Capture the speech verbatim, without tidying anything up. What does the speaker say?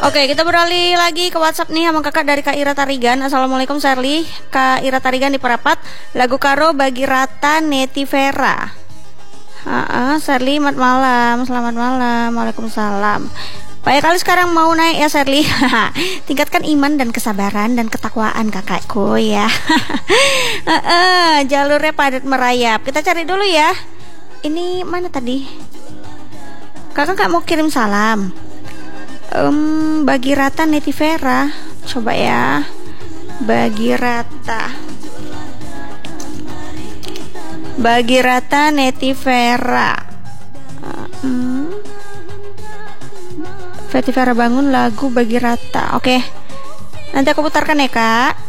Oke, kita beralih lagi ke WhatsApp nih sama kakak dari Kak Ira Tarigan. Assalamualaikum Sherly. Kak Ira Tarigan di Parapat. Lagu Karo bagi rata Neti Vera. Ah, Sherly, selamat malam. Selamat malam. Waalaikumsalam. Banyak kali sekarang mau naik ya Sherly. Tingkatkan iman dan kesabaran dan ketakwaan kakakku ya. uh, uh, Jalurnya padat merayap. Kita cari dulu ya. Ini mana tadi? Kakak nggak mau kirim salam. Um, bagi rata Neti Vera. Coba ya. Bagi rata. Bagi rata Neti Vera. Uh, hmm. Neti Vera bangun lagu bagi rata. Oke. Nanti aku putarkan ya kak.